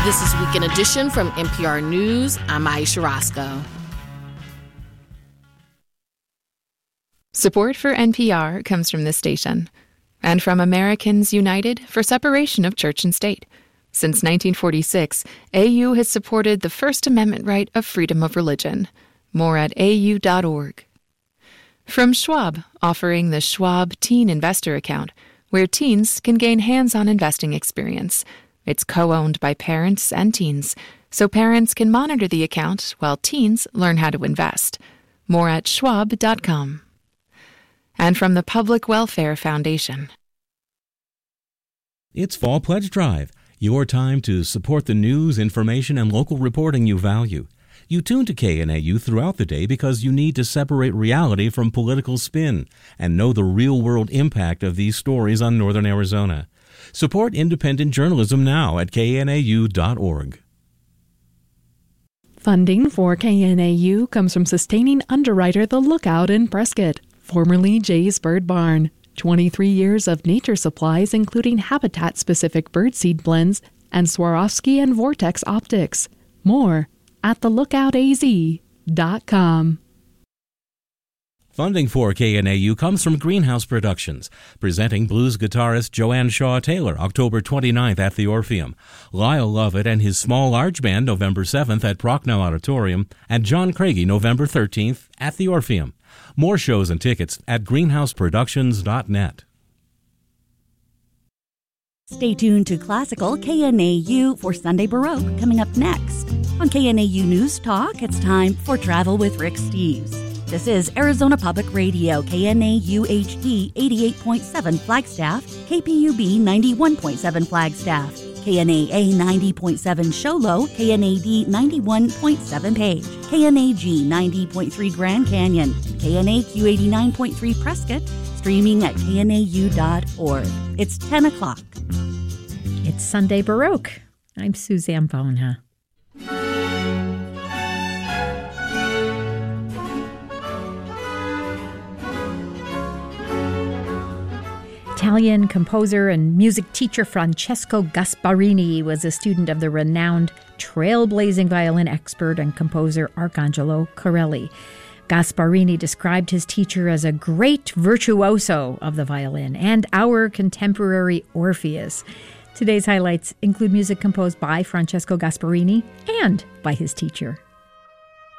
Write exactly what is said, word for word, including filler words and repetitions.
This is Weekend Edition from N P R News. I'm Aisha Roscoe. Support for N P R comes from this station and from Americans United for Separation of Church and State. Since nineteen forty-six, A U has supported the First Amendment right of freedom of religion. More at A U dot org. From Schwab, offering the Schwab Teen Investor Account, where teens can gain hands-on investing experience. It's co-owned by parents and teens, so parents can monitor the account while teens learn how to invest. More at schwab dot com. And from the Public Welfare Foundation. It's Fall Pledge Drive, your time to support the news, information, and local reporting you value. You tune to K N A U throughout the day because you need to separate reality from political spin and know the real-world impact of these stories on Northern Arizona. Support independent journalism now at K N A U dot org. Funding for K N A U comes from sustaining underwriter The Lookout in Prescott, formerly Jay's Bird Barn. twenty-three years of nature supplies, including habitat-specific birdseed blends, and Swarovski and Vortex optics. More at the lookout a z dot com. Funding for K N A U comes from Greenhouse Productions, presenting blues guitarist Joanne Shaw Taylor October twenty-ninth at the Orpheum, Lyle Lovett and his Small Large Band November seventh at Prochnow Auditorium, and John Craigie November thirteenth at the Orpheum. More shows and tickets at greenhouse productions dot net. Stay tuned to Classical K N A U for Sunday Baroque coming up next. On K N A U News Talk, it's time for Travel with Rick Steves. This is Arizona Public Radio, K N A U H D eighty-eight point seven Flagstaff, K P U B ninety-one point seven Flagstaff, K N A A ninety point seven Show Low, K N A D ninety-one point seven Page, K N A G ninety point three Grand Canyon, K N A Q eighty-nine point three Prescott, streaming at K N A U dot org. It's ten o'clock. It's Sunday Baroque. I'm Suzanne Bona. Italian composer and music teacher Francesco Gasparini was a student of the renowned trailblazing violin expert and composer Arcangelo Corelli. Gasparini described his teacher as a great virtuoso of the violin and our contemporary Orpheus. Today's highlights include music composed by Francesco Gasparini and by his teacher.